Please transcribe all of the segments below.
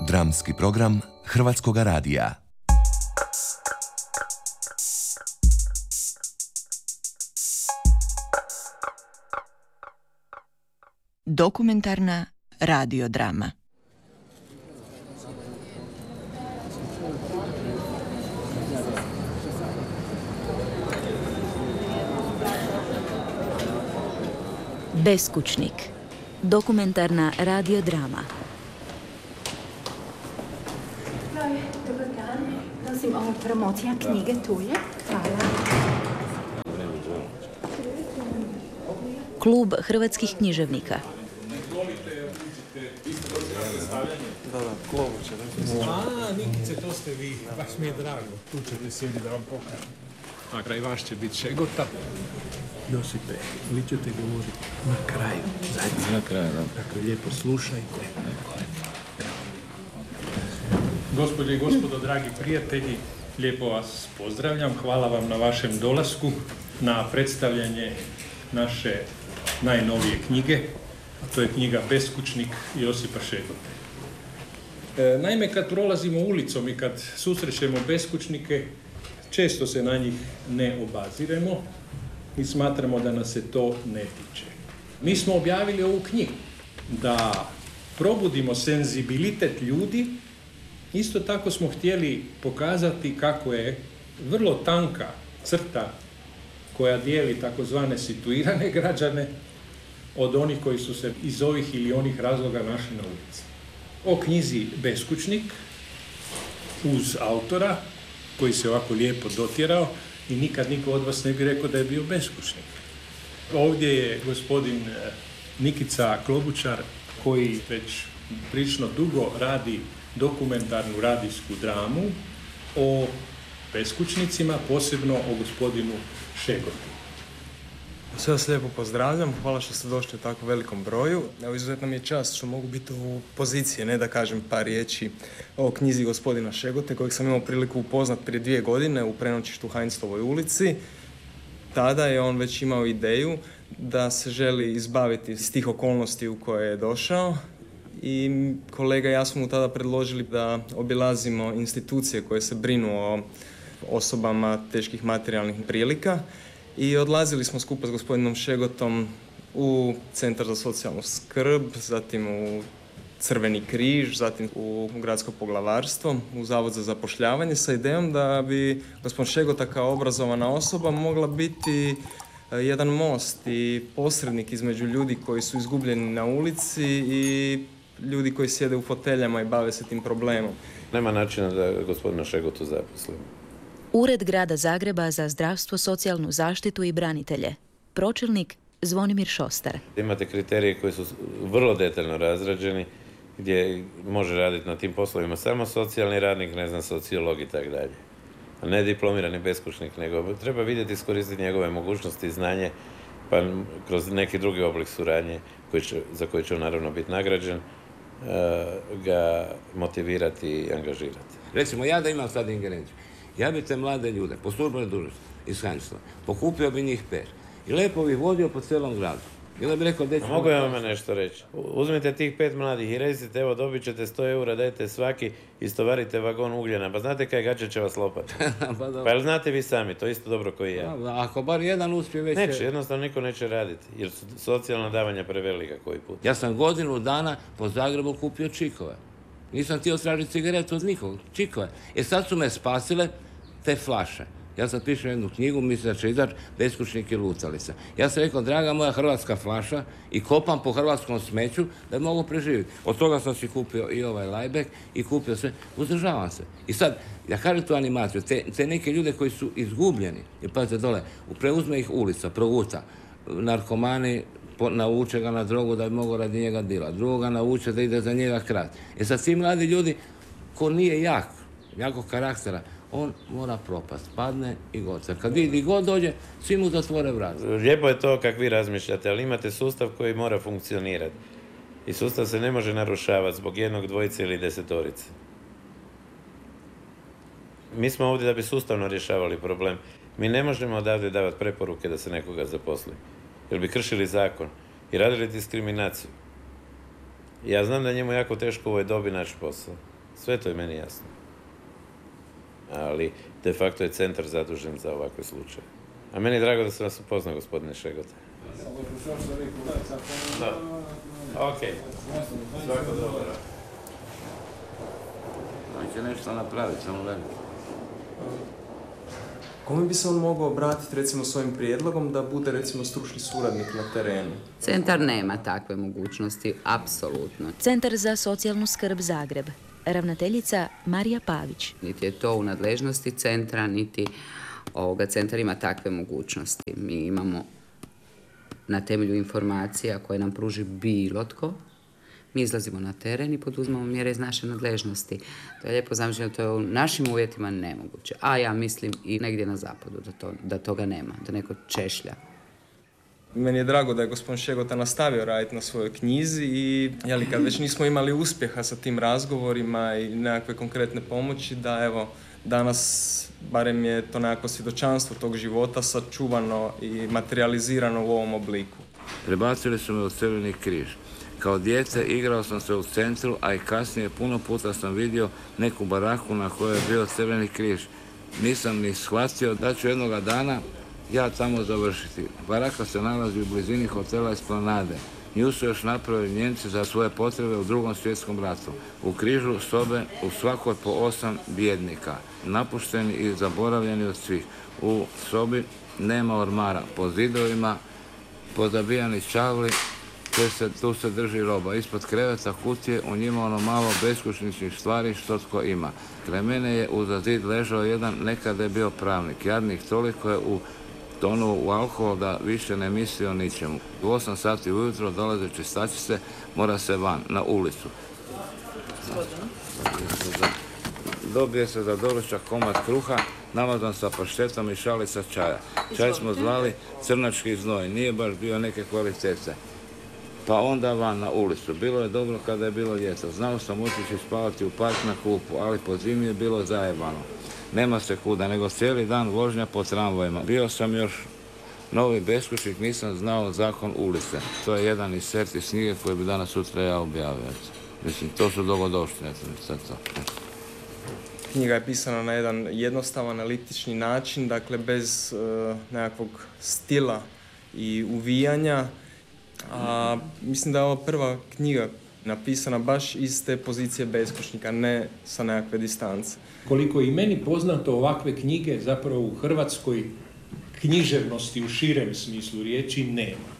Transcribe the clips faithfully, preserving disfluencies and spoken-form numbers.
Dramski program Hrvatskoga radija. Dokumentarna radiodrama. Beskućnik. Dokumentarna radiodrama. Dobar dan. Nosim ovo promocija knjige tu je. Hvala. Klub hrvatskih književnika. Da, da, Klobuće. A, Nikice, to ste vi. Baš mi je drago. Tu ćete sjedi da vam pokažem. A kraj vaš će biti Šegota. Josipe, vi ćete govoriti na kraju. Zajedno. Na kraju, da. Dakle, lijepo slušajte. Gospođe i gospodo, dragi prijatelji, lijepo vas pozdravljam. Hvala vam na vašem dolasku, na predstavljanje naše najnovije knjige, a to je knjiga Beskućnik Josipa Šegote. E, naime, kad prolazimo ulicom i kad susrećemo beskućnike, često se na njih ne obaziremo i smatramo da nas se to ne tiče. Mi smo objavili ovu knjigu da probudimo senzibilitet ljudi. Isto tako smo htjeli pokazati kako je vrlo tanka crta koja dijeli takozvane situirane građane od onih koji su se iz ovih ili onih razloga našli na ulici. O knjizi Beskućnik uz autora koji se ovako lijepo dotjerao i nikad niko od vas ne bi rekao da je bio beskućnik. Ovdje je gospodin Nikica Klobučar koji već prilično dugo radi dokumentarnu radijsku dramu o beskućnicima, posebno o gospodinu Šegoti. Sve vas lijepo pozdravljam, hvala što ste došli u tako velikom broju. Evo, izuzetno mi je čast što mogu biti u poziciji, ne da kažem par riječi o knjizi gospodina Šegote, kojeg sam imao priliku upoznat prije dvije godine u prenoćištu u Heinzlovoj ulici. Tada je on već imao ideju da se želi izbaviti iz tih okolnosti u koje je došao. I kolega i ja smo mu tada predložili da obilazimo institucije koje se brinu o osobama teških materijalnih prilika i odlazili smo skupa s gospodinom Šegotom u Centar za socijalnu skrb, zatim u Crveni križ, zatim u Gradsko poglavarstvo, u Zavod za zapošljavanje sa idejom da bi gospodin Šegota kao obrazovana osoba mogla biti jedan most i posrednik između ljudi koji su izgubljeni na ulici i ljudi koji sjede u foteljama i bave se tim problemom. Nema načina da gospodina Šegotu zaposlimo. Ured Grada Zagreba za zdravstvo, socijalnu zaštitu i branitelje. Pročelnik Zvonimir Šostar. Imate kriterije koji su vrlo detaljno razrađeni, gdje može raditi na tim poslovima samo socijalni radnik, ne znam, sociolog i tako dalje. A ne diplomirani beskućnik, nego treba vidjeti, iskoristiti njegove mogućnosti i znanje, pa kroz neki drugi oblik suradnje, koji će, za koji će on naravno biti nagrađen, ga motivirati i angažirati. Recimo, ja da imam sad ingerenciju, ja bi te mlade ljude po službenoj dužnosti iz Heinzlova pokupio bi njih per i lepo bi vodio po cijelom gradu. Ili bi rekao, dečko... Mogu ja vam nešto reći? Uzmite tih pet mladih i recite, evo, dobit ćete sto eura, dajte svaki, istovarite vagon ugljena. Pa znate kaj gaće će vas lopati? pa, pa jel znate vi sami, to isto dobro koji ja. Da, ako bar jedan uspije već... Neće, jednostavno niko neće raditi, jer su socijalna davanja prevelika koji put. Ja sam godinu dana po Zagrebu kupio čikove. Nisam htio tražiti cigaretu od nikog, čikove. E sad su me spasile te flaše. Ja sad pišem jednu knjigu, mislim da će izaći Beskućnik i lutalica. Ja sam rekao, draga moja hrvatska flaša, i kopam po hrvatskom smeću da mogu preživjeti. Od toga sam si kupio i ovaj lajbek i kupio sve, uzdržavam se. I sad, ja kažem tu animaciju, te, te neke ljude koji su izgubljeni, i pazite dole, preuzme ih ulica, provuta, narkomani, nauče ga na drogu da bi mogao radi njega dila, drugoga nauče da ide za njega krat. E sad, svi mladi ljudi, ko nije jak, jakog karaktera, on mora propast, padne i goca. Kad vidi god dođe, svi mu zatvore vrat. Lijepo je to kako vi razmišljate, ali imate sustav koji mora funkcionirati. I sustav se ne može narušavati zbog jednog, dvojice ili desetorice. Mi smo ovdje da bi sustavno rješavali problem. Mi ne možemo odavde davati preporuke da se nekoga zaposli. Jer bi kršili zakon i radili diskriminaciju. Ja znam da njemu jako teško u ovoj dobi naći posao. Sve to je meni jasno. Ali de facto je centar zadužen za ovakve slučaje. A meni je drago da sam vas upoznao, gospodine Šegota. Da. Ok. Svako dobro. On će nešto napraviti, samo veli. Kome bi se on mogao obratiti recimo svojim prijedlogom da bude recimo stručni suradnik na terenu? Centar nema takve mogućnosti, apsolutno. Centar za socijalnu skrb Zagreb. Ravnateljica Marija Pavić. Niti je to u nadležnosti centra, niti ovoga centar ima takve mogućnosti. Mi imamo na temelju informacija koje nam pruži bilo tko. Mi izlazimo na teren i poduzmemo mjere iz naše nadležnosti. To je lijepo zamišljeno, to je u našim uvjetima nemoguće. A ja mislim i negdje na zapadu da, to, da toga nema, da neko češlja. Meni je drago da je gospodin Šegota nastavio raditi na svojoj knjizi i jeli, kad već nismo imali uspjeha sa tim razgovorima i nekakve konkretne pomoći, da evo danas barem je to nekako svjedočanstvo tog života sačuvano i materializirano u ovom obliku. Prebacili su me u Crveni križ. Kao dijete igrao sam se u centru, a i kasnije puno puta sam vidio neku baraku na kojoj je bio Crveni križ. Nisam ni shvatio da ću jednoga dana ja tamo završiti. Baraka se nalazi u blizini hotela Esplanade. Nju su još napravili Njemci za svoje potrebe u drugom svjetskom ratu. U križu sobe u svakoj po osam bijednika, napušteni i zaboravljeni od svih. U sobi nema ormara, po zidovima pozabijani čavli, te se, tu se drži roba. Ispod kreveta kutije, u njima ono malo beskućničnih stvari što tko ima. Kraj mene je uza zid ležao jedan, nekada je bio pravnik. Jadnik toliko je u tonuo u alkohol da više ne misli o ničemu. U osam sati ujutro dolaze čistačice, mora se van, na ulicu. Dobije se za doručak komad kruha, namazan sa paštetom i šalica čaja. Čaj smo zvali crnački znoj, nije baš bio neke kvalitete. Pa onda van na ulicu. Bilo je dobro kada je bilo ljeto. Znao sam otići spavati u park na klupu, ali po zimi je bilo zajebano. Nema se kuda, nego cijeli dan vožnja po tramvajima. Bio sam još novi beskućnik, nisam znao zakon ulice. To je jedan iz serti knjige koje bi danas sutra ja objavio. Mislim, to su dogodovštine. Knjiga je pisana na jedan jednostavan, eliptični način, dakle bez uh, nekakvog stila i uvijanja. A mislim da je ova prva knjiga napisana baš iz te pozicije beskućnika, ne sa nekakve distance. Koliko i meni poznato, ovakve knjige zapravo u hrvatskoj književnosti u širem smislu riječi nema.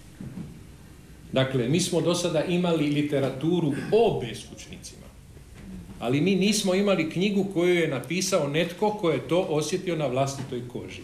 Dakle, mi smo do sada imali literaturu o beskućnicima, ali mi nismo imali knjigu koju je napisao netko ko je to osjetio na vlastitoj koži.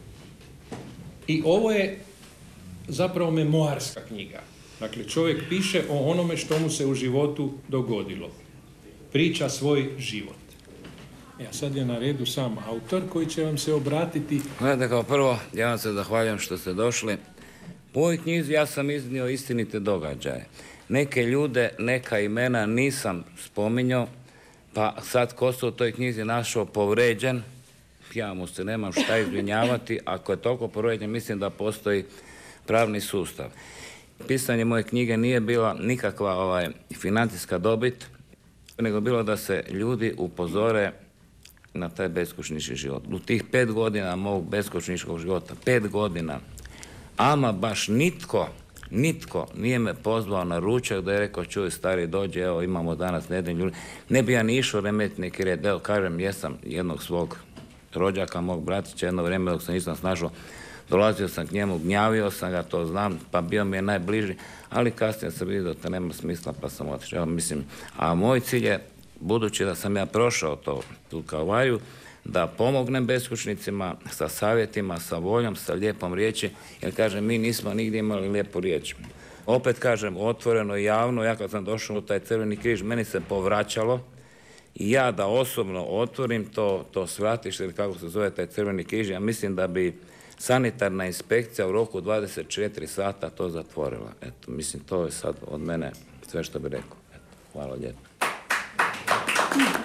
I ovo je zapravo memoarska knjiga. Dakle, čovjek piše o onome što mu se u životu dogodilo. Priča svoj život. Ja sad je na redu sam autor koji će vam se obratiti. Gledajte, kao prvo, ja vam se zahvaljujem što ste došli. U ovoj knjizi ja sam iznio istinite događaje. Neke ljude, neka imena nisam spominjao, pa sad ko se u toj knjizi našao povređen, ja mu se nemam šta izvinjavati. Ako je toliko povređen, mislim da postoji pravni sustav. Pisanje moje knjige nije bila nikakva ovaj, financijska dobit, nego bilo da se ljudi upozore na taj beskućnički život. U tih pet godina mog beskućničkog života, pet godina, ama baš nitko, nitko nije me pozvao na ručak da je rekao, čuj stari, dođe, evo imamo danas nedjelju. Ne bi ja ni išao remetiti neki red. Evo, kažem, jesam jednog svog rođaka, mog bratića, jedno vrijeme dok sam nisam snašao, dolazio sam k njemu, gnjavio sam ga, to znam, pa bio mi je najbliži, ali kasnije sam vidio da to nema smisla, pa sam otišao. Evo, mislim, a moj cilj je, budući da sam ja prošao to tu kalvariju, da pomognem beskućnicima sa savjetima, sa voljom, sa lijepom riječi, jer kažem, mi nismo nigdje imali lijepu riječ. Opet kažem, otvoreno i javno, ja kad sam došao u taj Crveni križ, meni se povraćalo i ja da osobno otvorim to, to svratište, ili kako se zove taj Crveni križ, ja mislim da bi sanitarna inspekcija u roku dvadeset četiri sata to zatvorila. Eto, mislim, to je sad od mene sve što bi rekao. Eto, hvala lijepo.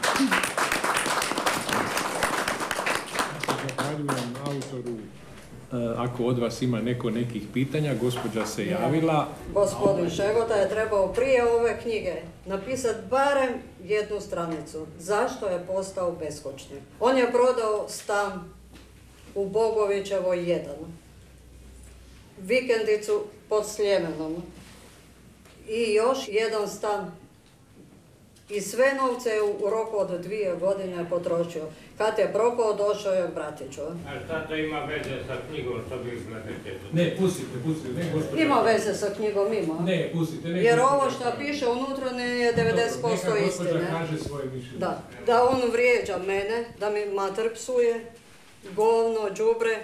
Zahvaljujem autoru ako od vas ima neko nekih pitanja, gospođa se javila. Gospodin Šegota je trebao prije ove knjige napisati barem jednu stranicu. Zašto je postao beskućnik? On je prodao stan u Bogovićevoj jedan, vikendicu pod Sljemenom i još jedan stan. I sve novce je u roku od dvije godine potrošio. Kad je propao, došao je Bratiću. A šta to ima veze sa knjigom, što vi gledate? Ne, pustite, pustite, ne, gospođa. Ima veze sa knjigom, ima. Ne, pustite, ne. Jer ovo što piše unutra ne je devedeset posto Dobro, neka istine. gospođa kaže svoje mišljenje. Da, da on vrijeđa mene, da mi mater psuje, govno, đubre,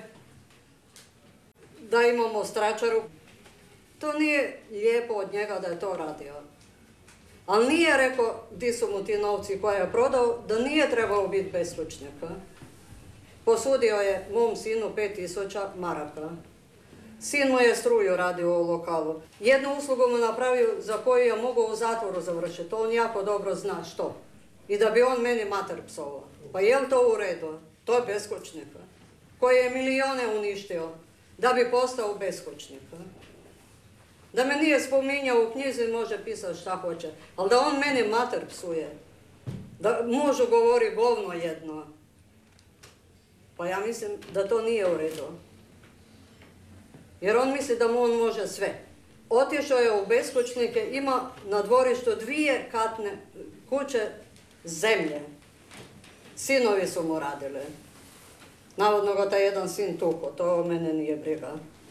da imamo stračaru. To nije lijepo od njega da je to radio. Ali nije rekao di su mu ti novci koje je prodao, da nije trebao biti beskućnik. Posudio je mom sinu pet tisuća maraka. Sin mu je struju radio u lokalu. Jednu uslugu mu napravio za koju je mogao u zatvoru završiti. On jako dobro zna što. I da bi on meni mater psovao. Pa je li to u redu? To je beskućnik. Koji je milijone uništio da bi postao beskućnik. Da me nije spominjao u knjizi, može pisati šta hoće. Ali da on meni mater psuje. Da možu govori govno jedno. Pa ja mislim da to nije u redu. Jer on misli da mu on može sve. Otišao je u beskućnike, ima na dvorištu dvije katne kuće zemlje. Sinovi su mu radili. Navodno ga taj jedan sin tuko, to mene nije briga.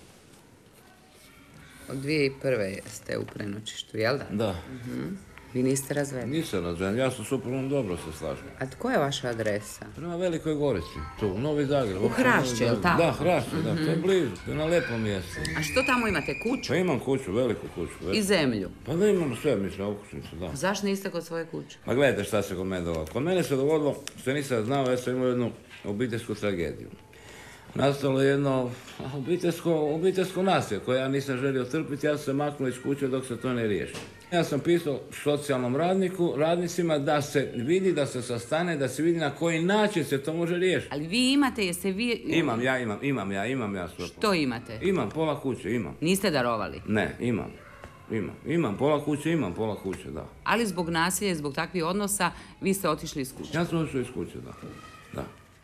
Od dvije tisuće prve ste u prenoćištu, jel da? Da. Uh-huh. Vi niste razvedeni? Nisam razveden, ja sam suprugom dobro se slažem. A koja je vaša adresa? Prema Velikoj Gorici, tu, u Novi Zagreb. U Hrašće, jel tako? Da, Hrašće, da, to je blizu, to je na lijepom mjestu. A što tamo imate, kuću? Pa imam kuću, veliku kuću. Veliku. I zemlju? Pa da imamo sve, mislim, okućnicu, da. Zašto niste kod svoje kuće? Ma gledajte šta se kod mene dogodilo. Kod mene se dogodilo, što nisam znao, ja sam imao jednu obiteljsku tragediju. Nastalo je jedno obiteljsko, obiteljsko nasilje koje ja nisam želio trpiti, ja sam se maknuo iz kuće dok se to ne riješi. Ja sam pisao socijalnom radniku, radnicima da se vidi, da se sastane, da se vidi na koji način se to može riješiti. Ali vi imate, jeste vi... Imam, ja imam, imam ja, imam ja sve. Što imate? Imam, pola kuće, imam. Niste darovali? Ne, imam. Imam, imam, pola kuće, imam, pola kuće, da. Ali zbog nasilja, zbog takvih odnosa, vi ste otišli iz kuće? Ja sam otišao iz kuće, da. Da.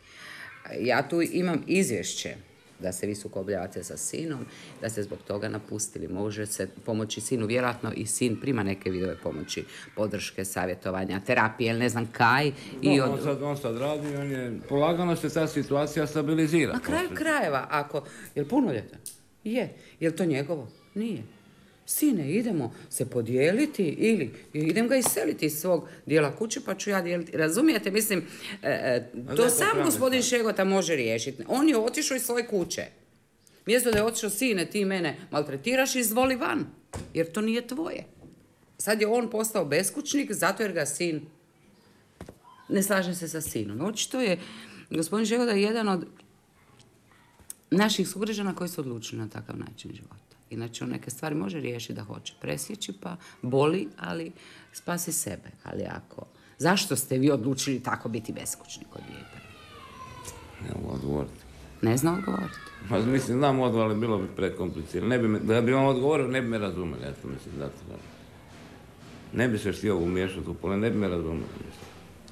Ja tu imam izvješće da se vi sukobljavate sa sinom, da ste zbog toga napustili. Može se pomoći sinu, vjerojatno i sin prima neke vidove pomoći, podrške, savjetovanja, terapije, ili ne znam kaj. I no, od... on, sad, on sad radi, on je, polagano se ta situacija stabilizira. Na kraju krajeva, ako, je li punoljetan? Je. Je li to njegovo? Nije. Sine, idemo se podijeliti ili idem ga iseliti iz svog dijela kuće pa ću ja dijeliti. Razumijete, mislim, e, to sam gospodin Šegota može riješiti. On je otišao iz svoje kuće. Mjesto da je otišao, sine, ti mene maltretiraš, izvoli van. Jer to nije tvoje. Sad je on postao beskućnik zato jer ga sin ne slaže se sa sinom. Očito je gospodin Šegota jedan od naših sugrađana koji su odlučili na takav način života. Inače, on neke stvari može riješiti da hoće presjeći, pa boli, ali spasi sebe. Ali ako... Zašto ste vi odlučili tako biti beskućnik od dvije tisuće prve? Ne mogu odgovoriti. Ne zna odgovoriti? Pa mislim, znam odgovor, ali bilo bi prekomplicirano. Ne bi me, da bi vam odgovorio, ne bi me razumeli. Ja to mislim, zato da... Ne bi se htio umiješati u pole, ne bi me razumeli. Mislim.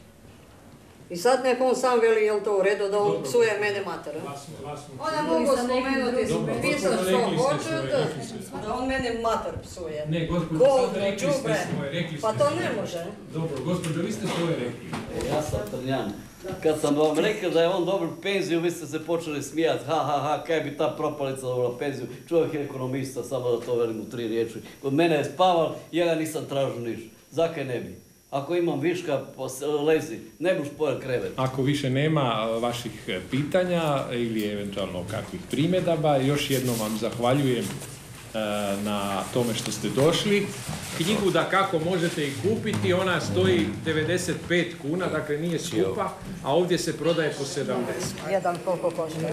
I sad nek on sam veli je li to u redu da on psuje mene mater. Ona mogu spomenuti, pisat što hoću, da on mene mater psuje. Ne, gospođo, sad rekli ste svoje, rekli ste Pa to ne može. Dobro, gospođo, vi ste svoje rekli. Ja sam Trnjan. Kad sam vam rekao da je on dobar penziju, vi ste se počeli smijati. Ha, ha, ha, kaj bi ta propalica dobila penziju. Čovjek je ekonomista, samo da to velim u tri riječi. Kod mene je spaval, ja ga nisam tražio niš. Zakaj ne bi? Ako imam viška, lezi, ne buš pojel krevet. Ako više nema vaših pitanja ili eventualno kakvih primjedaba, još jednom vam zahvaljujem na tome što ste došli. Knjigu da kako možete i kupiti, ona stoji devedeset pet kuna, dakle nije skupa, a ovdje se prodaje po sedamdeset. Jedan koliko košta?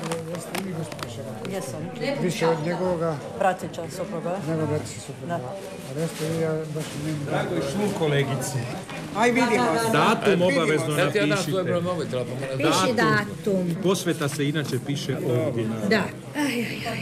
Jesam. Više od njegovoga... Bratića supruga? Nego bratića supruga. Da. A resto ja baš ne... Drago i šlu kolegici. Aj vidimo. Datum obavezno Da ti ja dam svoj napišite. broj mobitela, pa moram Piši datum. Posveta se inače piše ovdje. Da. Aj, aj, aj.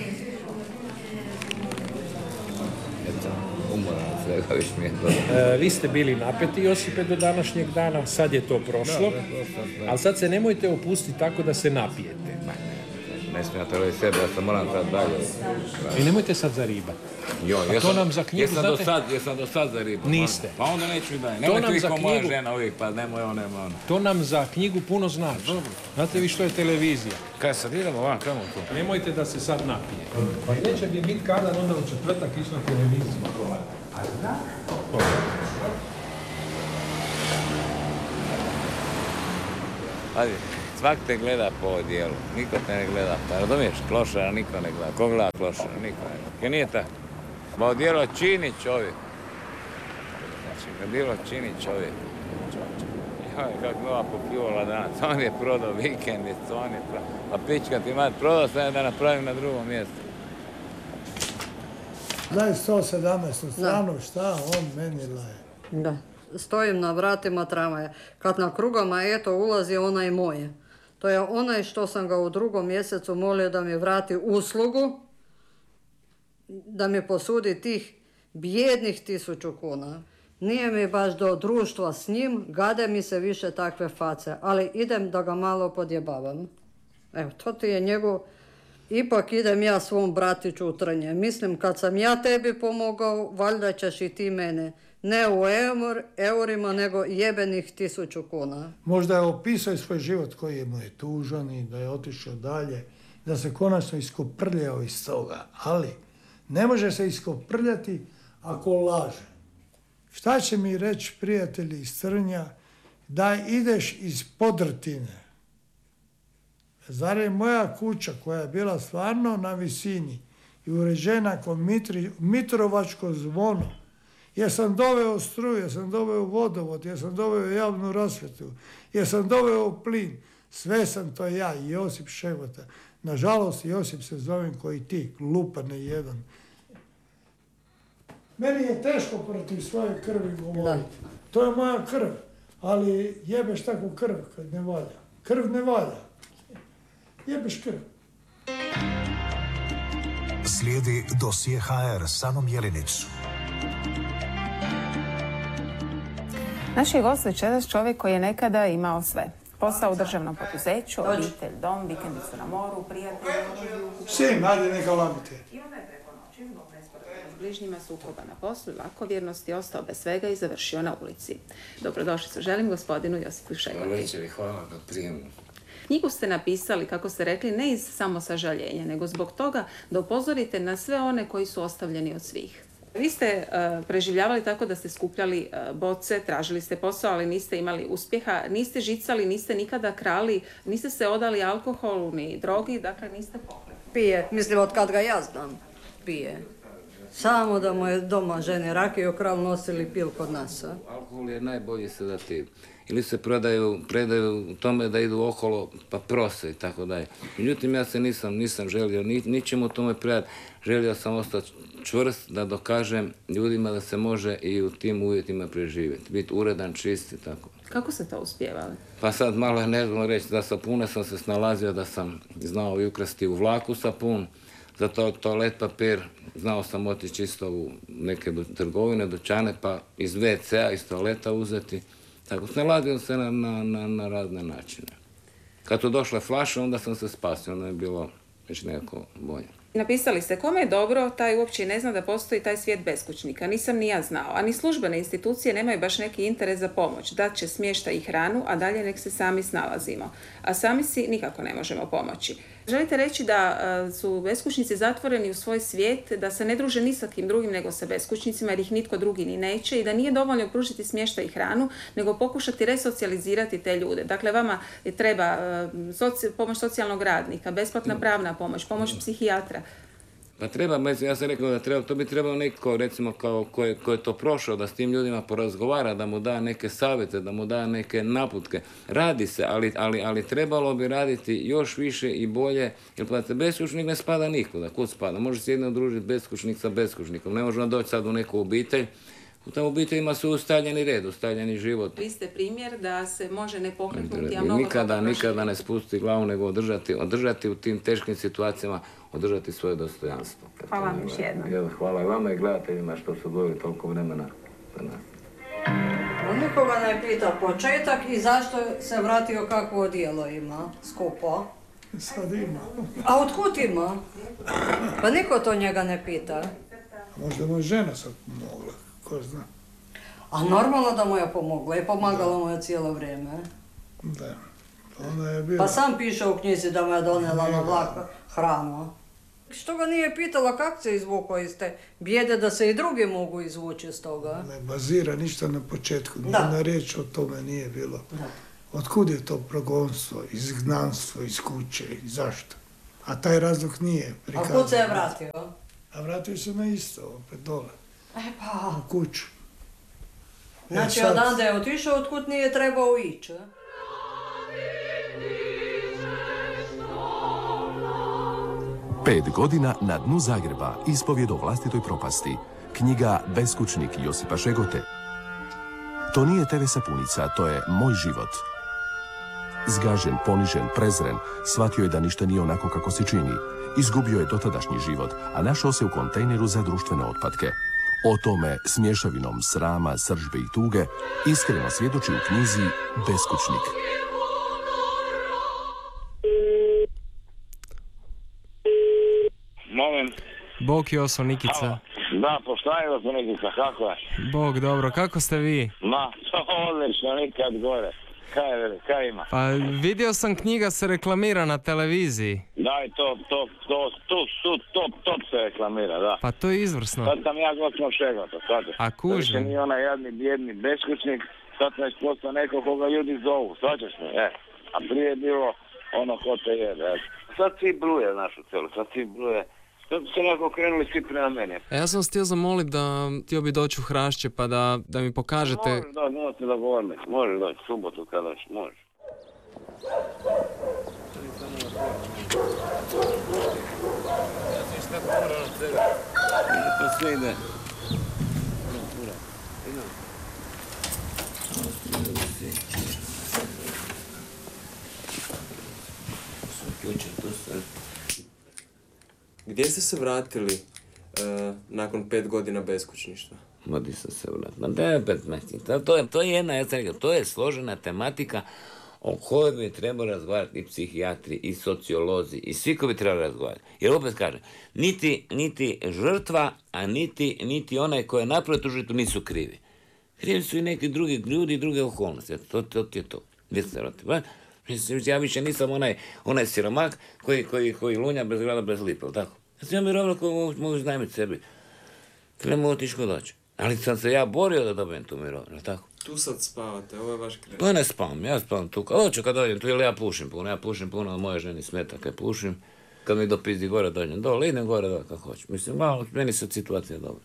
Eto, umoran od svega, viš mi je to. E, vi ste bili napeti, Josipe, do današnjeg dana, sad je to prošlo, ali sad se nemojte opustiti tako da se napijete. Ne smijem to reći sebe, ja sam moram sad dalje. I nemojte sad za riba. Jo, A to nam za knjigu, jesam znate? do sad, jesam do sad za ribu. Niste. Pa onda neću i dalje. To Nemojte nam vi za kao moja knjigu- žena uvijek, pa nemoj ono, nemoj ono. To nam za knjigu puno znači. Znate vi što je televizija? Kaj sad idemo van, kamo to? Nemojte da se sad napije. Pa neće bi biti kada onda u četvrtak ići na televiziju. Pazi, svak te gleda po ovoj dijelu, niko te ne gleda, pa razumiješ, klošara niko ne gleda, ko gleda klošara, niko ne gleda, kaj nije tako. Ovo dijelo čini čovjek, znači, kad dijelo čini čovjek, joj, kako nova popivala danas, on je prodao vikendicu, on je prodao, a pička ti mat, prodao sam je da napravim na drugom mjestu. Daj sto sedamnaestu stranu, šta on meni laje. Da. Stojim na vratima tramvaja. Kad na krugama eto ulazi onaj moje. To je onaj što sam ga u drugom mjesecu molio da mi vrati uslugu, da mi posudi tih bijednih tisuću kuna. Nije mi baš do društva s njim, gade mi se više takve face, ali idem da ga malo podjebavam. Evo, to ti je njegov... Ipak idem ja svom bratiću u trnje. Mislim, kad sam ja tebi pomogao, valjda ćeš i ti mene. Ne u eur, eurima, nego jebenih tisuću kuna. Možda je opisao svoj život koji je mu je tužan i da je otišao dalje, da se konačno iskoprljao iz toga. Ali ne može se iskoprljati ako laže. Šta će mi reći prijatelji iz Trnja da ideš iz podrtine? Zar je moja kuća koja je bila stvarno na visini i uređena kao mitri, mitrovačko zvono, jer sam doveo struju, jer sam doveo vodovod, jer sam doveo javnu rasvjetu, jer sam doveo plin, sve sam to ja, Josip Šegota. Nažalost, Josip se zovem koji ti, lupane jedan. Meni je teško protiv svoje krvi govoriti. To je moja krv, ali jebeš takvu krv kad ne valja. Krv ne valja. Jebeš krv. Slijedi dosije ha er s Anom Jelinić. Naš je gost večeras čovjek koji je nekada imao sve. Posao u državnom poduzeću, obitelj, dom, vikendicu na moru, prijatelji. Sin, ajde neka lamite. I onda je preko noći zbog nesporazuma s bližnjima, sukoba na poslu i lakovjernosti ostao bez svega i završio na ulici. Dobrodošlicu želim gospodinu Josipu Šegoti. Večeri, hvala na prijemu. Knjigu ste napisali, kako ste rekli, ne iz samo sažaljenja, nego zbog toga da upozorite na sve one koji su ostavljeni od svih. Vi ste uh, preživljavali tako da ste skupljali uh, boce, tražili ste posao, ali niste imali uspjeha, niste žicali, niste nikada krali, niste se odali alkoholu ni drogi, dakle niste pokretni. Pije, mislim od kad ga ja znam, pije. Samo da mu je doma žene rakiju krav nosili pil kod nas. A? Alkohol je najbolji sedativ. Ili se prodaju, predaju u tome da idu okolo pa prose i tako dalje. Međutim, ja se nisam, nisam želio ni, ničemu tome predati. Želio sam ostati čvrst da dokažem ljudima da se može i u tim uvjetima preživjeti. Biti uredan, čist i tako. Kako ste to uspjevali? Pa sad malo je nezgodno reći, za sapune sam se snalazio da sam znao i ukrasti u vlaku sapun, za to toalet papir znao sam otići isto u neke trgovine, dućane, pa iz ve ce a, iz toaleta uzeti. Tako, snalazio se na, na, na, na razne načine. Kad tu došla flaša, onda sam se spasio, onda je bilo već nekako bolje. Napisali ste, kome je dobro, taj uopće ne zna da postoji taj svijet beskućnika. Nisam ni ja znao, a ni službene institucije nemaju baš neki interes za pomoć. Dat će smještaj i hranu, a dalje nek se sami snalazimo. A sami si nikako ne možemo pomoći. Želite reći da uh, su beskućnici zatvoreni u svoj svijet, da se ne druže ni sa kim drugim nego sa beskućnicima jer ih nitko drugi ni neće i da nije dovoljno pružiti smještaj i hranu, nego pokušati resocijalizirati te ljude. Dakle, vama je treba uh, soci, pomoć socijalnog radnika, besplatna pravna pomoć, pomoć psihijatra. Pa treba, ja sam rekao da treba, to bi trebao neko, recimo, kao ko je, ko je to prošao, da s tim ljudima porazgovara, da mu da neke savjete, da mu da neke naputke. Radi se, ali, ali, ali trebalo bi raditi još više i bolje, jer pa beskućnik ne spada nikuda. Kud spada? Može se jedno družiti beskućnik sa beskućnikom. Ne možemo doći sad u neku obitelj U tom obiteljima su ustaljeni red, ustaljeni život. Vi ste primjer da se može ne pokretnuti, a mnogo Nikada, nikada ne spusti glavu, nego održati, održati u tim teškim situacijama, održati svoje dostojanstvo. Hvala vam još jednom. Hvala i vama i gledateljima što su odvojili toliko vremena za nas. Nikoga ne pita početak i zašto se vratio, kakvo odijelo ima skupo. Sad ima. A otkud ima? Pa niko to njega ne pita. Možda mu je žena sad pomogla, ko zna. A normalno da mu je pomogla i pomagala mu je cijelo vrijeme. Da. Ona je bila... Pa sam piše u knjizi da mu je donijela na vlak hranu. Što ga nije pitala kako se izvukao iz te bijede, da se i drugi mogu izvući iz toga? Ne bazira ništa na početku, Da. nijedna riječ o tome nije bilo. Da. Otkud je to progonstvo, izgnanstvo iz kuće i zašto? A taj razlog nije A prikazan. kud se je vratio? A vratio se na isto, opet dole, E pa, u kuću. znači E sad- odande je otišao, otkud nije trebao ići. Pet godina na dnu Zagreba, ispovjed o vlastitoj propasti. Knjiga Beskućnik Josipa Šegote. To nije te ve sapunica, to je moj život. Zgažen, ponižen, prezren, shvatio je da ništa nije onako kako se čini. Izgubio je dotadašnji život, a našao se u kontejneru za društvene otpadke. O tome, s mješavinom srama, srdžbe i tuge, iskreno svjedoči u knjizi Beskućnik. Molim. Bog i oso, Nikica. Da, poštajilo se Nikica, kako je? Bog, dobro, kako ste vi? Ma, odlično, nikad gore. Kaj, je, kaj ima? Pa vidio sam knjiga se reklamira na televiziji. Daj, to, to, to, tu, tu, top, top se reklamira, da. Pa to je izvrsno. Sad sam ja gospod Šegota, shvatiš? A kužim. Više nije onaj jadni, bjedni beskućnik, sad sam već postao neko koga ljudi zovu, shvaćaš me, e. A prije je bilo ono ko te jede, e. Sad svi bruje našu celu, sad svi bruje. Sad su se nekako krenuli svi prema meni. E, ja sam vas htio zamoliti da htio bi doći u Hrašće pa da, da mi pokažete... Možeš doći, možete dogovoriti, možeš doći, subotu kada doći, možeš. Pa sve ide. Gdje ste se vratili uh, nakon pet godina beskućništva? Ma di sam se vratio. Ma da, opet, to, to, je, to je jedna, ja sam rekao, to je složena tematika o kojoj bi trebalo razgovarati i psihijatri, i sociolozi, i svi koji bi trebali razgovarati. Jer opet kažem, niti, niti žrtva, a niti, niti onaj koji je napravio tu žrtvu nisu krivi. Krivi su i neki drugi ljudi i druge okolnosti. To, to, to je to. Gdje se vratio? Ja više nisam onaj, onaj siromak koji, koji, koji lunja bez grada, bez lipe, tako? Ja sam ja mirovno koji mogu, mogu znajmiti sebi. Ne mogu tiško doći. Ali sam se ja borio da dobijem tu mirovinu, tako? Tu sad spavate, ovo je vaš krevet. Pa ne spavam, ja spavam tu. Hoću kad dođem tu, ili ja pušim puno, ja pušim puno, od moje ženi smeta kad pušim. Kad mi dopizdi gore, dođem dole, idem gore, dole, kako hoću. Mislim, malo, meni se situacija dobra.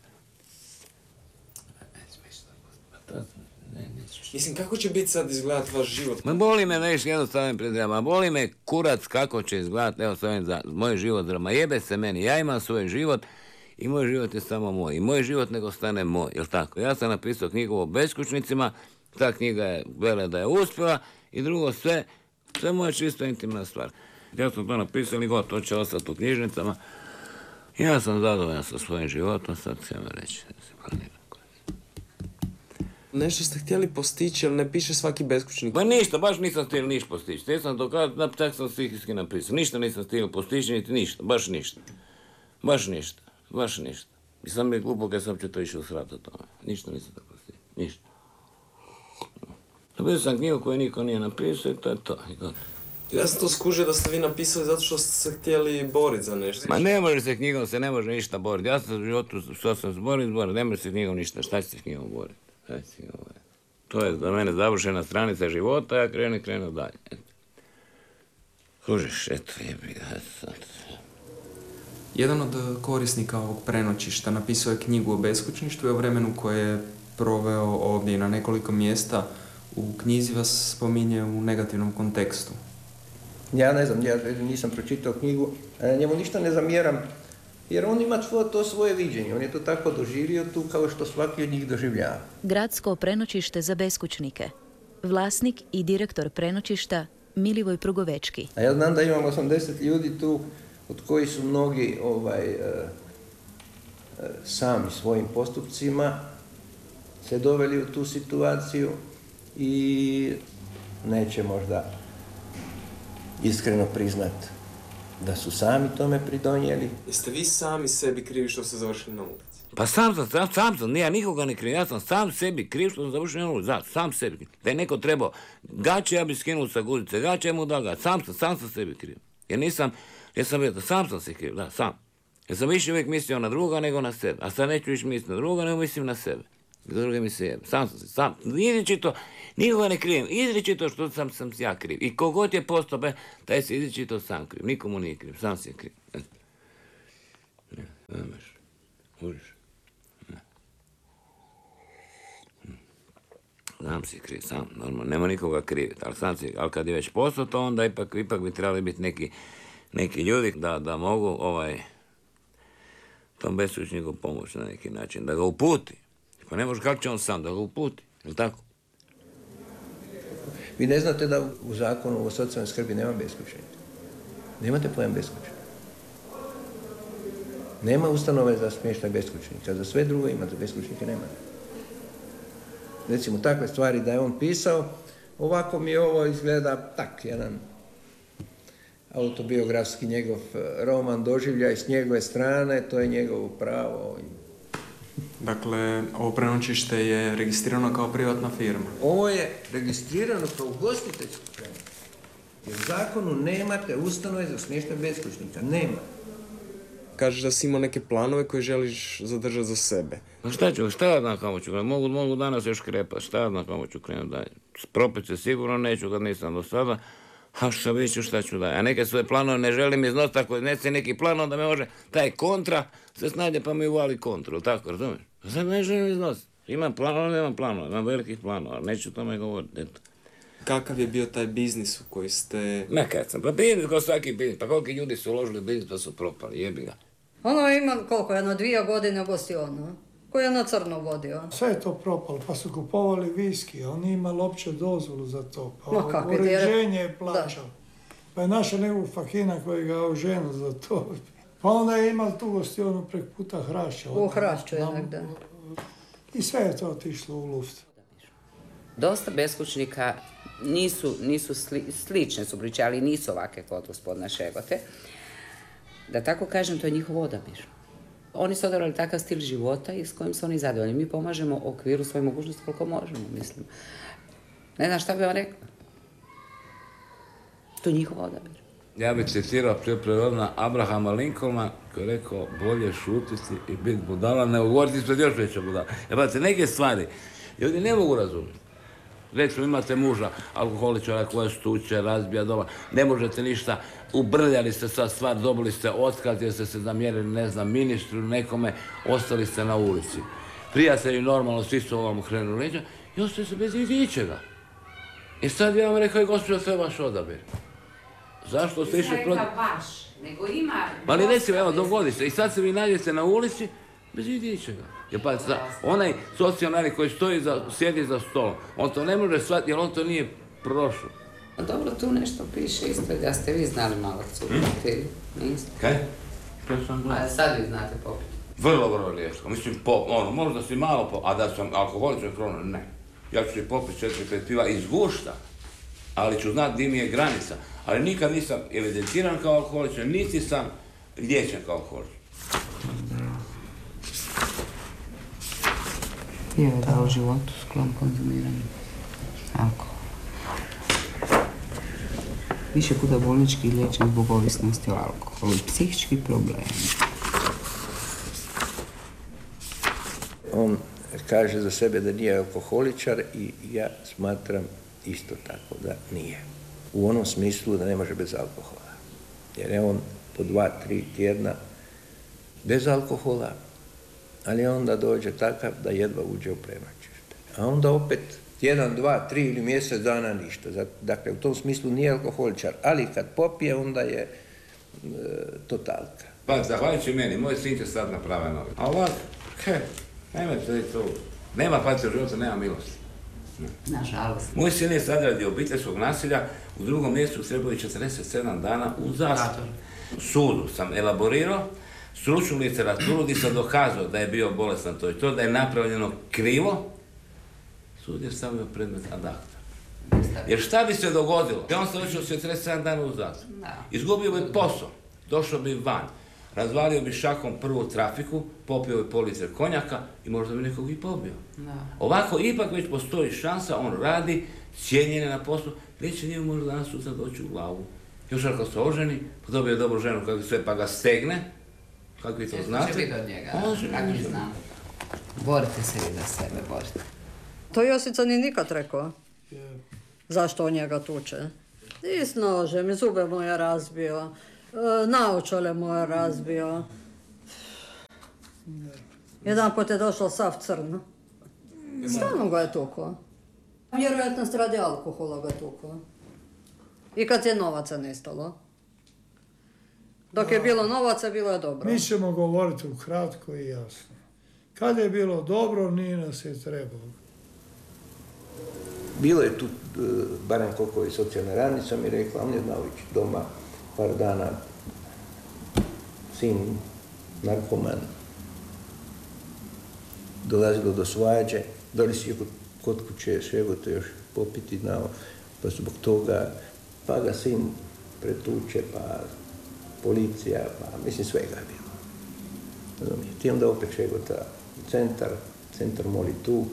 Mislim, kako će biti sad izgledati vaš život? Ma boli me, već jednostavno pred drama, boli me kurac kako će izgledati, evo stavim za moj život drama, jebe se meni, ja imam svoj život i moj život je samo moj, i moj život nego stane moj, jel tako? Ja sam napisao knjigu o beskućnicima, ta knjiga je vele da je uspjela i drugo sve, sve moja čisto intimna stvar. Ja sam to napisao i gotovo, to će ostati u knjižnicama. Ja sam zadovoljan sa svojim životom, sad se vam reći, da se planiram. Nešto ste htjeli postići, ali ne piše svaki beskućnik. Pa ništa, baš nisam htio ništa postići. Te sam to kada, tak sam stihijski napisao. Ništa nisam htio postići, niti ništa, baš ništa. Baš ništa, baš ništa. I sam mi je glupo kad sam će to išao srati o tome. Ništa nisam to postići, ništa. Napisao sam knjigu koju niko nije napisao i to je to. Ja sam to skužio da ste vi napisali zato što ste se htjeli boriti za nešto. Ma ne može se knjigom, se ne može ništa boriti. Ja sam u životu što sam se borio, zborio, ne može se knjigom ništa. Šta će se knjigom boriti? To je za mene završena stranica života, ja krenu i krenu dalje. Kužiš, eto, jebi ga sad. Jedan od korisnika ovog prenoćišta napisao je knjigu o beskućništvu i o vremenu koje je proveo ovdje na nekoliko mjesta. U knjizi vas spominje u negativnom kontekstu. Ja ne znam, ja nisam pročitao knjigu, njemu ništa ne zamjeram, Jer on ima to svoje viđenje, on je to tako doživio tu kao što svaki od njih doživljava. Gradsko prenoćište za beskućnike. Vlasnik i direktor prenoćišta Milivoj Prugovečki. A ja znam da imam osamdeset ljudi tu, od kojih su mnogi ovaj, e, e, sami svojim postupcima se doveli u tu situaciju i neće možda iskreno priznat da su sami tome pridonijeli. Jeste vi sami sebi krivi što ste završili na ulici? Pa sam sam, sam, sam sam, ja nikoga ne krivim, ja sam sam sebi kriv što sam završio na ulici, da, sam sebi kriv. Da je neko trebao gaće, ja bi skinuo sa guzice, gaće ja mu da ga, sam sam, sam sam sebi kriv. Jer nisam, jer sam bio, sam sam se kriv, da, sam. Jer sam više uvijek mislio na druga nego na sebe, a sad neću više misliti na druga nego mislim na sebe. Druge mi se jebe, sam sam se, sam, izričito, nikoga ne krivim, izričito što sam, sam ja kriv. I kogod je postao, be, taj se izričito sam kriv, nikomu nije kriv, sam si je kriv. Ne, znaš, užiš. Sam si kriv, sam, normalno, nema nikoga kriviti, ali sam si, ali kad je već postao to, onda ipak, ipak bi trebali biti neki, neki ljudi da, da mogu ovaj, tom beskućniku pomoći na neki način, da ga uputi. Pa ne može, kako će on sam, da ga uputi, je li tako? Vi ne znate da u zakonu o socijalnoj skrbi nema beskućnika. Nemate pojam beskućnika. Nema ustanove za smještaj beskućnika, za sve drugo imate, beskućnike nema. Recimo, takve stvari da je on pisao, ovako mi ovo izgleda tak, jedan autobiografski njegov roman, doživljaj s njegove strane, to je njegovo pravo. Dakle, ovo prenoćište je registrirano kao privatna firma. Ovo je registrirano kao ugostiteljsko prenoćište. Jer u zakonu nemate ustanove za smještaj beskućnika. Nema. Kažeš da si imao neke planove koje želiš zadržati za sebe. Pa šta ću, šta ja znam kamo ću krenuti? Mogu, mogu danas još krepat, šta ja znam kamo ću krenuti dalje? Propit se sigurno neću kad nisam do sada, a što vidit ću šta ću dalje. A neke svoje planove ne želim iznositi, ako nese neki plan, onda me može taj kontra se snajde pa mi uvali kontru, tako, razumiješ? Sad ne želim iznositi. Imam planova, nemam planova, imam velikih planova, neću o tome govoriti, eto. Kakav je bio taj biznis u koji ste... Ne, kad sam, pa biznis kao svaki biznis, pa koliki ljudi su uložili u biznis pa su propali, jebi ga. Ono ima koliko, jedno dvije godine gostionu, koji je na crno vodio. Sve je to propalo, pa su kupovali viski, on nije imali opće dozvolu za to, pa no, uređenje je plaćao. Pa je našao nekog fakina koji ga oženu za to. Pa onda je imali tu gostionu prek puta Hrašća. U Hrašću je negdje. I sve je to otišlo u luft. Dosta beskućnika nisu, nisu sli, slične su priče, ali nisu ovake kod gospodina Šegote. Da tako kažem, to je njihov odabir. Oni su odabrali takav stil života i s kojim su oni zadovoljni. Mi pomažemo u okviru svoje mogućnosti koliko možemo, mislim. Ne znam šta bi vam rekla. To je njihov odabir. Ja bih citirao prije Abrahama Lincolna koji je rekao bolje šutiti i biti budala, nego govoriti ispred još veća budala. Jer pa neke stvari ljudi ne mogu razumjeti. Recimo imate muža, alkoholičara koja stuče, razbija doma, ne možete ništa, ubrljali ste sad stvar, dobili ste otkaz jer ste se zamjerili, ne znam, ministru, nekome, ostali ste na ulici. Prijatelji normalno, svi su ovom okrenuli leđa i ostali se bez ičega. I sad ja vam rekao, gospođo, to je vaš odabir. Zašto ste išli protiv... Nisam vaš, nego ima... Ali recimo, evo, dogodi se. I sad se vi nađete na ulici bez ičega. Jer pa, onaj socijalni koji stoji za, sjedi za stolom, on to ne može shvatiti jer on to nije prošao. Dobro, tu nešto piše isto, da ste vi znali malo cupiti, niste? Kaj? Kaj sam gledao? A sad vi znate popiti? Vrlo, vrlo rijetko. Mislim, po, ono, možda si malo po... A da sam alkoholičan krono, ne. Ja ću si popiti četiri, pet piva iz gušta, ali ću znati gdje mi je granica. Ali nikad nisam evidentiran kao alkoholičan, niti sam liječen kao alkoholičan. Bio je da u životu sklon konzumiranju alkohola. Više puta bolnički liječen zbog ovisnosti o alkoholu i psihički problemi. On kaže za sebe da nije alkoholičar i ja smatram isto tako da nije. U onom smislu da ne može bez alkohola. Jer je on po dva, tri tjedna bez alkohola, ali onda dođe takav da jedva uđe u prenoćište. A onda opet tjedan, dva, tri ili mjesec dana ništa. Dakle, u tom smislu nije alkoholičar, ali kad popije onda je e, totalka. Pa, zahvaljujući meni, moj sin će stati na prave noge. A ovak, he, nemojte to, nema pati u životu, nema milosti. Nažalost. Moj sin je sad radi obiteljskog nasilja u drugom mjestu trebao četrdeset sedam dana u zatvoru. Sudu sam elaborirao stručnu literaturu gdje sam dokazao da je bio bolestan to i to, da je napravljeno krivo. Sud je stavio predmet ad acta. Jer šta bi se dogodilo? Ja on se došao četrdeset sedam dana u zatvoru. Izgubio bi posao, došao bi van, razvalio bi šakom prvu trafiku, popio bi pol litre konjaka i možda bi nekog i pobio. Ovako, ipak već postoji šansa, on radi, cijenjen je na poslu, neće njemu možda danas sutra doći u glavu. Još ako se oženi, pa dobije dobru ženu kako sve, pa ga stegne, kako vi to znate. Što će biti od njega, kako znam. Borite se vi za sebe, borite. To Josica ni nikad rekao. Zašto on njega tuče? I s nožem, i zube mu je razbio, naočale mu je razbio. Jedan put je došao sav crn. Stalno ga je tukao. Vjerojatno stradi alkohola ga tukao. I kad je novaca nestalo. Dok je bilo novaca, bilo je dobro. Mi ćemo govoriti ukratko i jasno. Kad je bilo dobro, nije nas je trebalo. Bilo je tu, barem koliko je socijalna radnica mi rekla, on je znao ići doma par dana, sin, narkoman, dolazilo do svađe, doli si je kod kuće Šegote još popiti znao, pa zbog toga, pa ga sin pretuče, pa policija, pa mislim svega je bilo. Razumijete? I onda opet Šegota centar, centar moli tu.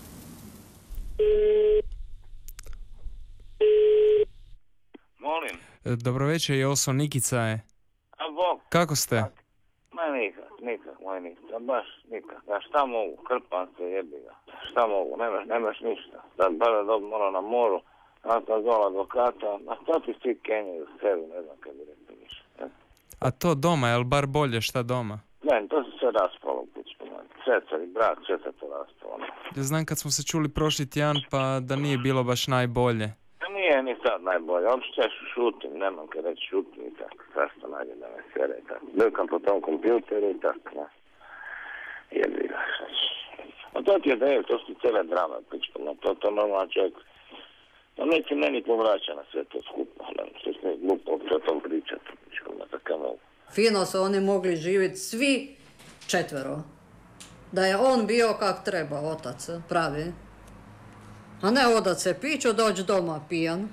Molim. Dobro večer, Joso, Nikica je. A Bog. Kako ste? Ma nikak, nikak, moj Nikica, baš nikak. Ja šta mogu, krpam se, jebi ga. Šta mogu, nemaš, nemaš ništa. Sad bar da dobi ono na moru, ja sam zvala advokata, a šta ti svi kenjaju u sebi, ne znam kad bi rekli više. A to doma, je li bar bolje šta doma? Ne, to se sve raspalo u pičku, man. Cecar i brak, sve se to raspalo. Ja znam kad smo se čuli prošli tjedan, pa da nije bilo baš najbolje. Nije ni sad najbolje, uopšte šutim, nemam kad reći šutim i tako, svašta nađe da me sere i tako. Bilkam po tom kompjuteru i tako, ne. Jebi ga, šta će. A to ti je da je, to su cijele drame, pičko, no to, to normalno čovjek, no neće meni povraća na sve to skupo, ne, što se ne glupo uopće o tom pričati, pičko, no tako mogu. Fino su oni mogli živjeti svi četvero. Da je on bio kak treba, otac, pravi. A ne odat se piću, doći doma pijan.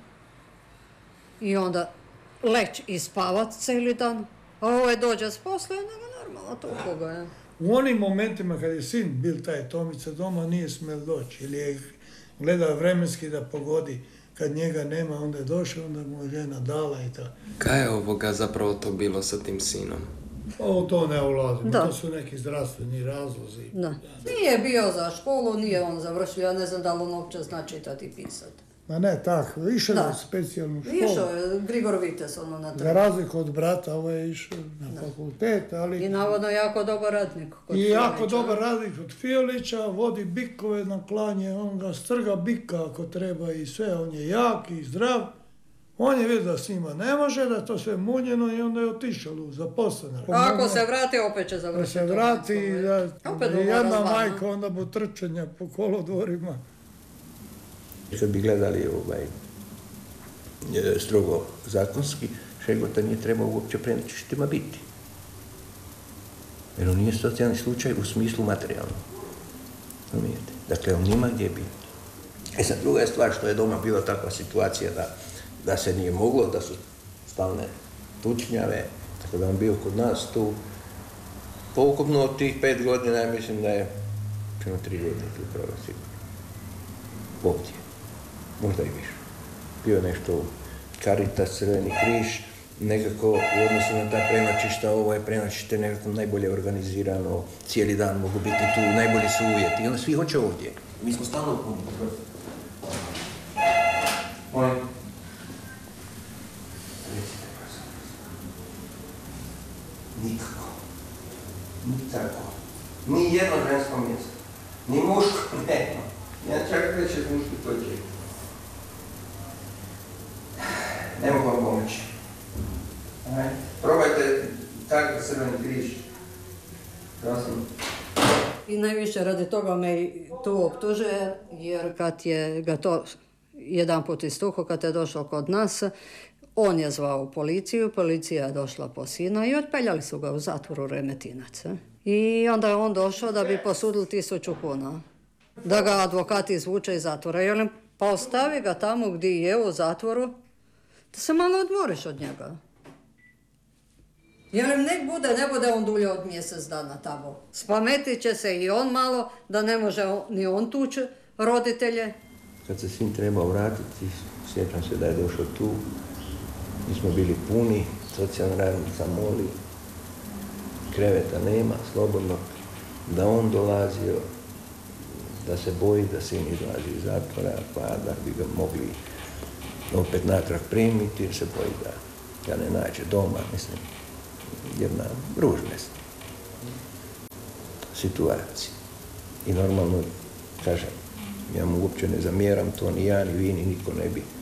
I onda leć i spavat cijeli dan. A ovaj dođe s posla i nego normalno to koga je. U onim momentima kad je sin bil taj Tomica doma, nije smel doći. Ili je gledao vremenski da pogodi. Kad njega nema, onda je došao, onda mu je žena dala i tako. Kaj je ovoga zapravo to bilo sa tim sinom? O, to ne ulazimo, to su neki zdravstveni razlozi. Da. Nije bio za školu, nije on završio, ja ne znam da li on uopće zna čitati i pisati. Ma ne, tako, išao je u specijalnu školu. Išao je, Grigor Vites, ono na Za razliku od brata, ovo je išao na fakultet, ali... I navodno jako dobar radnik kod I Fiolića. jako dobar radnik kod Fiolića, vodi bikove na klanje, on ga strga bika ako treba i sve, on je jak i zdrav. On je vidio da s njima ne može, da je to sve munjeno i onda je otišao u zaposlene. A ako se vrati, opet će završiti. Da se vrati i da Opet i jedna majka onda bu trčanja po kolodvorima. Kad bi gledali ovaj, strogo zakonski, Šegota nije trebao uopće prenoćištima biti. Jer on nije socijalni slučaj u smislu materijalnog. Razumijete? Dakle, on nima gdje biti. E sad, druga je stvar što je doma bila takva situacija da, da se nije moglo, da su stalne tučnjave, tako da on bio kod nas tu. Poukupno od tih pet godina, ja mislim da je ćemo tri godine tu proveo sigurno. Ovdje. Možda i više. Bio je nešto u Caritas, Crveni križ, nekako u odnosu na ta prenoćišta, ovo je prenoćište nekako najbolje organizirano, cijeli dan mogu biti tu, najbolji su uvjeti i onda svi hoće ovdje. Mi smo stalno u puno. Molim. Nikako. Nikako. Ni jedno žensko mjesto. Ni muško nema. Ja čak reći muški tođe. Ne mogu vam pomoći. Probajte Takav crveni križ. Krasno. I najviše radi toga me i tu optužuje, jer kad je ga to jedan put istuko, kad je došao kod nas, on je zvao policiju, policija je došla po sina i otpeljali su ga u zatvor u Remetinac. I onda je on došao da bi posudili tisuću kuna. Da ga advokat izvuče iz zatvora. I on pa ostavi ga tamo gdje je u zatvoru, da se malo odmoriš od njega. Jer nek bude, ne bude on dulje od mjesec dana tamo. Spametit će se i on malo, da ne može ni on tući roditelje. Kad se sin trebao vratiti, sjećam se da je došao tu, mi smo bili puni, socijalna radnica moli, kreveta nema, slobodno, da on dolazio, da se boji da sin izlazi iz zatvora, pa da bi ga mogli opet natrag primiti, jer se boji da ga ne nađe doma, mislim, jedna ružna situacija. I normalno, kažem, ja mu uopće ne zamjeram to, ni ja, ni vi, ni niko ne bi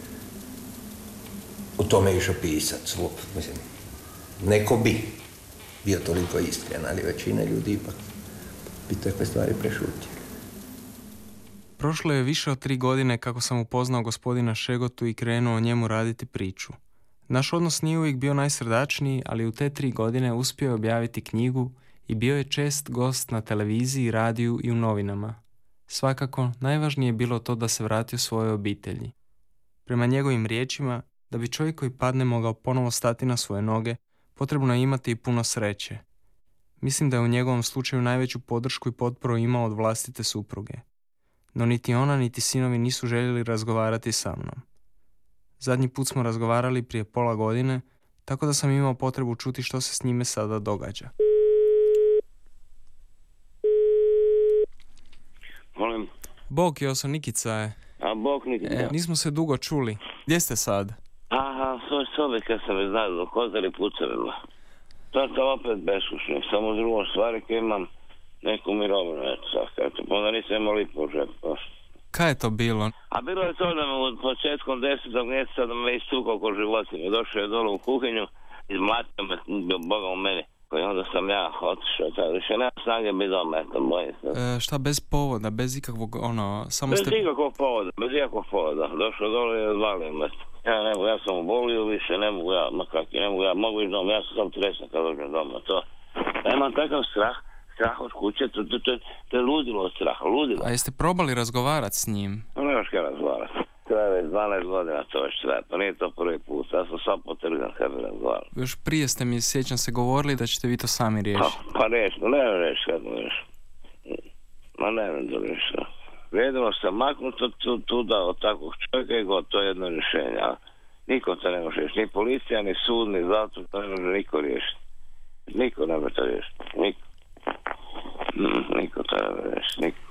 o tome išao pisat. Mislim, neko bi bio toliko iskren, ali većina ljudi ipak bi takve stvari prešutili. Prošlo je više od tri godine kako sam upoznao gospodina Šegotu i krenuo o njemu raditi priču. Naš odnos nije uvijek bio najsrdačniji, ali u te tri godine uspio je objaviti knjigu i bio je čest gost na televiziji, radiju i u novinama. Svakako, najvažnije je bilo to da se vratio svojoj obitelji. Prema njegovim riječima, da bi čovjek koji padne mogao ponovo stati na svoje noge, potrebno je imati i puno sreće. Mislim da je u njegovom slučaju najveću podršku i potporu imao od vlastite supruge. No niti ona, niti sinovi nisu željeli razgovarati sa mnom. Zadnji put smo razgovarali prije pola godine, tako da sam imao potrebu čuti što se s njime sada događa. Molim? Bog, Joso, Nikica je. A Bog Nikica? E, nismo se dugo čuli. Gdje ste sad? Aha, u svoj sobi kad sam iznadilo, kozari pucarila. To je to opet beskućno, samo drugo stvari koje imam neku mirovinu, eto sad, eto, pa onda nisam imao lipu u žepu. Kaj je to bilo? A bilo je to da me od početkom desetog mjeseca da me istukao ko životinje. Došao je dole u kuhinju, izmlatio me, bio Boga u meni. I onda sam ja otišao, tako više nema snage biti doma, eto, bojim se. E, šta, bez povoda, bez ikakvog, ono, samo bez ste... Bez ikakvog povoda, bez ikakvog povoda. Došao dole i odvalio me. Ja ne mogu, ja sam obolio više, ne mogu ja, makaki, ne mogu ja, mogu ići doma, ja sam sam tresan kad dođem doma, to. Ja imam takav strah, strah od kuće, to, to, to, to je ludilo od straha, ludilo. A jeste probali razgovarati s njim? No, nemaš kaj razgovarati. Traje već dvanaest godina to već traje, pa nije to prvi put, ja sam sam potrgan kad bi razgovarao. Još prije ste mi, sjećam se, govorili da ćete vi to sami riješiti. Pa, pa riješiti, ne ne riješiti kad ne riješiti. Ma ne ne riješiti. Vrijedilo se maknuti tu, tu da od takvog čovjeka i god, to je jedno rješenje, a niko to ne može riješiti, ni policija, ni sud, ni zatvor, to ne može niko riješiti. Niko ne može to riješiti, niko. Mm, niko to ne može riješiti, niko.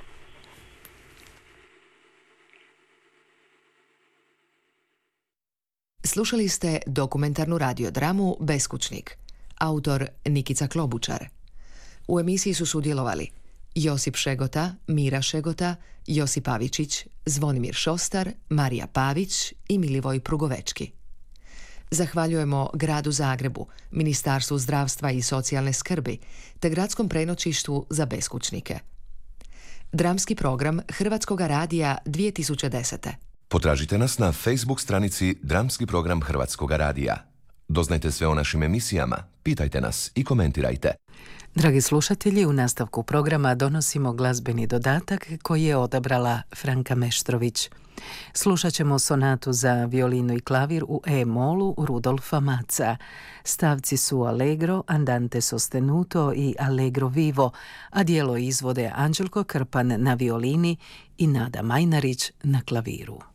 Slušali ste dokumentarnu radiodramu Beskućnik, autor Nikica Klobučar. U emisiji su sudjelovali Josip Šegota, Mira Šegota, Josip Pavičić, Zvonimir Šostar, Marija Pavić i Milivoj Prugovečki. Zahvaljujemo Gradu Zagrebu, Ministarstvu zdravstva i socijalne skrbi te Gradskom prenoćištu za beskućnike. Dramski program Hrvatskoga radija dvije tisuće desete. Potražite nas na Facebook stranici Dramski program Hrvatskoga radija. Doznajte sve o našim emisijama, pitajte nas i komentirajte. Dragi slušatelji, u nastavku programa donosimo glazbeni dodatak koji je odabrala Franka Meštrović. Slušat ćemo sonatu za violinu i klavir u E-molu Rudolfa Maca. Stavci su Allegro, Andante sostenuto i Allegro vivo, a dijelo izvode Anđelko Krpan na violini i Nada Majnarić na klaviru.